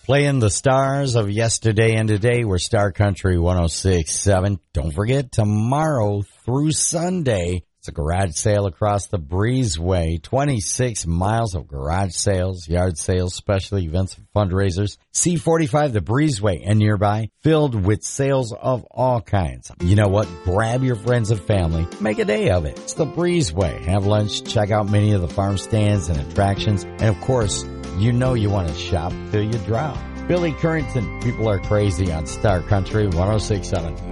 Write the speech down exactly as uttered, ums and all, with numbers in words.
Playing the stars of yesterday and today, we're Star Country one oh six point seven. Don't forget, tomorrow through Sunday, it's a garage sale across the breezeway. twenty-six miles of garage sales, yard sales, special events, and fundraisers. C forty-five, the breezeway, and nearby, filled with sales of all kinds. You know what? Grab your friends and family. Make a day of it. It's the breezeway. Have lunch. Check out many of the farm stands and attractions. And, of course, you know you want to shop till you drop. Billy Currington, People Are Crazy on Star Country one oh six point seven.